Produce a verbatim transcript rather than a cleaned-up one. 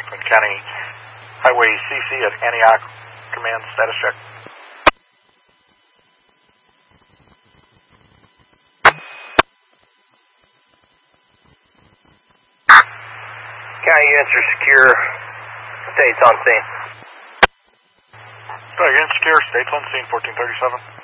Franklin County Highway C C at Antioch. Command status check. County units are secure. States on scene. Sorry, units secure. States on scene. fourteen thirty-seven.